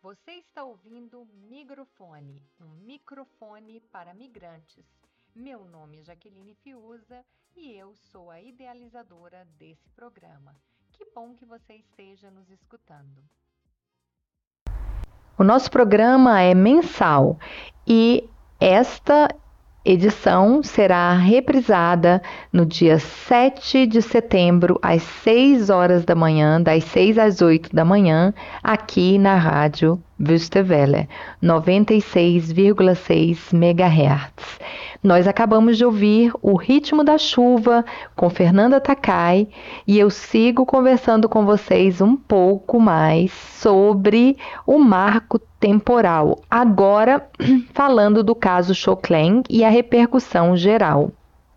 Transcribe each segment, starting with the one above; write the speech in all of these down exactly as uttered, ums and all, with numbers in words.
Você está ouvindo Migrofone, um microfone para migrantes. Meu nome é Jaqueline Fiuza e eu sou a idealizadora desse programa. Que bom que você esteja nos escutando. O nosso programa é mensal e esta edição será reprisada no dia sete de setembro, às seis horas da manhã, das seis às oito da manhã, aqui na Rádio Wüstewelle, noventa e seis vírgula seis megahertz. Nós acabamos de ouvir O Ritmo da Chuva, com Fernanda Takai, e eu sigo conversando com vocês um pouco mais sobre o marco temporal, agora falando do caso Choclen e a repercussão geral.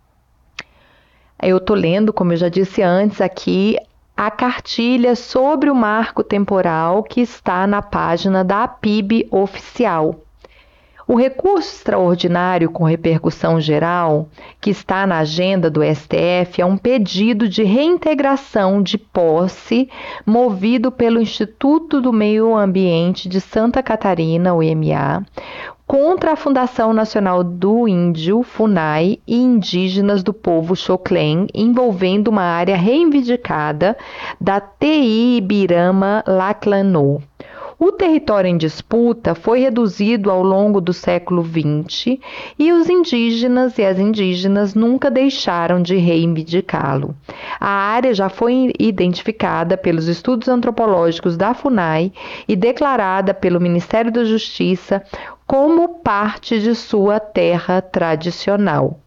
Eu estou lendo, como eu já disse antes, aqui a cartilha sobre o marco temporal que está na página da A P I B oficial. O recurso extraordinário com repercussão geral, que está na agenda do S T F, é um pedido de reintegração de posse movido pelo Instituto do Meio Ambiente de Santa Catarina, o I M A, contra a Fundação Nacional do Índio, FUNAI, e indígenas do povo Choclen, envolvendo uma área reivindicada da T I Ibirama-Laclanô. O território em disputa foi reduzido ao longo do século vinte e os indígenas e as indígenas nunca deixaram de reivindicá-lo. A área já foi identificada pelos estudos antropológicos da FUNAI e declarada pelo Ministério da Justiça como parte de sua terra tradicional.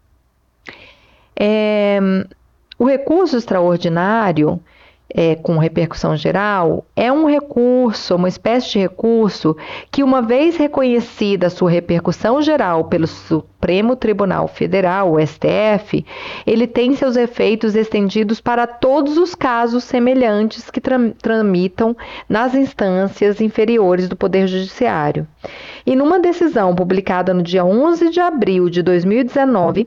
É, o recurso extraordinário É, com repercussão geral, é um recurso, uma espécie de recurso que, uma vez reconhecida a sua repercussão geral pelo Supremo Tribunal Federal, o S T F, ele tem seus efeitos estendidos para todos os casos semelhantes que tra- tramitam nas instâncias inferiores do Poder Judiciário. E numa decisão publicada no dia onze de abril de dois mil e dezenove,